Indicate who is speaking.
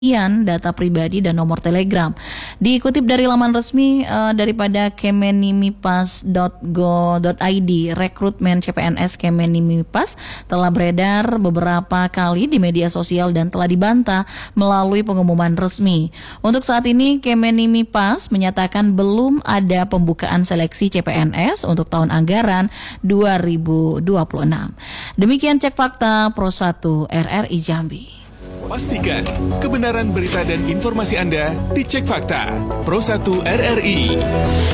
Speaker 1: data pribadi dan nomor telegram. Dikutip dari laman resmi daripada kemenimipas.go.id, rekrutmen CPNS Kemenimipas telah beredar beberapa kali di media sosial dan telah dibantah melalui pengumuman resmi. Untuk saat ini Kemenimipas menyatakan belum ada pembukaan seleksi CPNS untuk tahun anggaran 2026. Demikian Cek Fakta Pro 1 RRI Jambi.
Speaker 2: Pastikan kebenaran berita dan informasi Anda dicek fakta. Pro 1 RRI.